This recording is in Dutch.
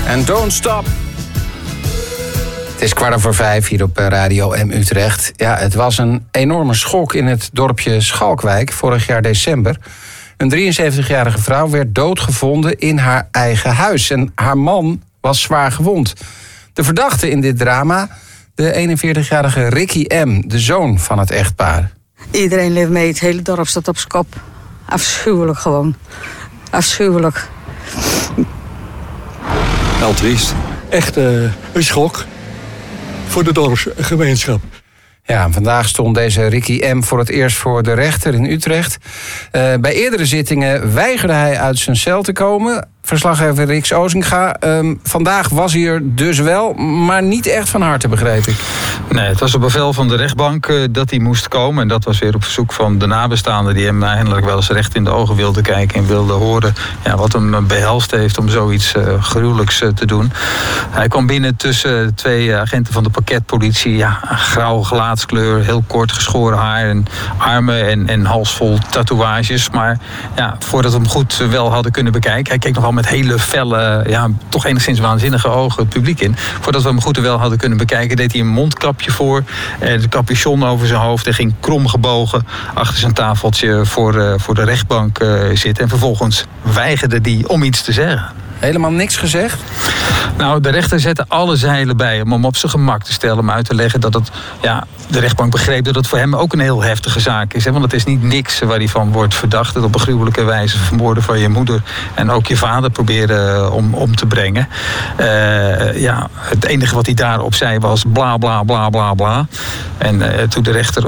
En Don't Stop. Het is 4:15 hier op Radio M Utrecht. Ja, het was een enorme schok in het dorpje Schalkwijk vorig jaar december. Een 73-jarige vrouw werd doodgevonden in haar eigen huis. En haar man was zwaar gewond. De verdachte in dit drama, de 41-jarige Ricky M., de zoon van het echtpaar. Iedereen leeft mee, het hele dorp staat op zijn kop. Afschuwelijk gewoon. Afschuwelijk. Heel triest. Echt een schok voor de dorpsgemeenschap. Ja, en vandaag stond deze Ricky M. voor het eerst voor de rechter in Utrecht. Bij eerdere zittingen weigerde hij uit zijn cel te komen. Verslaggever Rix Ozinga. Vandaag was hij er dus wel, maar niet echt van harte, begreep ik. Nee, het was op bevel van de rechtbank dat hij moest komen. En dat was weer op verzoek van de nabestaanden die hem eindelijk wel eens recht in de ogen wilden kijken en wilden horen wat hem behelst heeft om zoiets gruwelijks te doen. Hij kwam binnen tussen twee agenten van de parketpolitie. Ja, grauwe gelaatskleur, heel kort geschoren haar en armen en hals vol tatoeages. Maar ja, voordat we hem goed wel hadden kunnen bekijken, hij keek nogal met hele felle, toch enigszins waanzinnige ogen het publiek in. Voordat we hem goed en wel hadden kunnen bekijken, deed hij een mondkapje voor, de capuchon over zijn hoofd en ging krom gebogen achter zijn tafeltje voor de rechtbank zitten. En vervolgens weigerde hij om iets te zeggen. Helemaal niks gezegd? Nou, de rechter zette alle zeilen bij om hem op zijn gemak te stellen, om uit te leggen dat het, de rechtbank begreep dat het voor hem ook een heel heftige zaak is. Hè? Want het is niet niks waar hij van wordt verdacht. Het op een gruwelijke wijze vermoorden van je moeder en ook je vader proberen om te brengen. Het enige wat hij daarop zei was bla bla bla bla bla. En toen de rechter